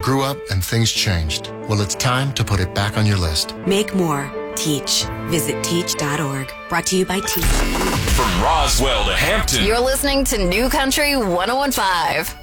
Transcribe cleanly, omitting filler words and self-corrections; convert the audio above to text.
Grew up and things changed. Well, it's time to put it back on your list. Make more. Teach. Visit teach.org. Brought to you by Teach. From Roswell to Hampton. You're listening to New Country 101.5.